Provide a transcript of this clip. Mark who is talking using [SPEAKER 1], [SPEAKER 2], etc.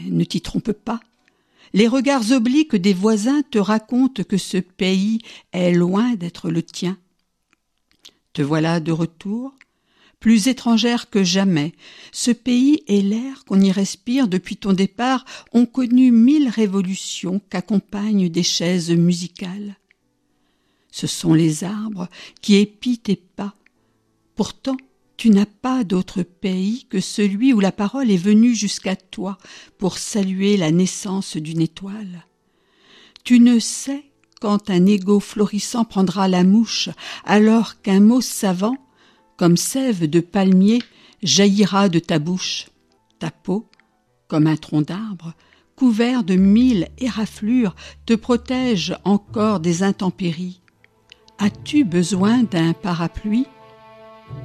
[SPEAKER 1] ne t'y trompe pas. Les regards obliques des voisins te racontent que ce pays est loin d'être le tien. Te voilà de retour, plus étrangère que jamais. Ce pays et l'air qu'on y respire depuis ton départ ont connu 1000 révolutions qu'accompagnent des chaises musicales. Ce sont les arbres qui épient tes pas. Pourtant, tu n'as pas d'autre pays que celui où la parole est venue jusqu'à toi pour saluer la naissance d'une étoile. Tu ne sais quand un égo florissant prendra la mouche, alors qu'un mot savant, comme sève de palmier, jaillira de ta bouche. Ta peau, comme un tronc d'arbre, couvert de 1000 éraflures, te protège encore des intempéries. As-tu besoin d'un parapluie ?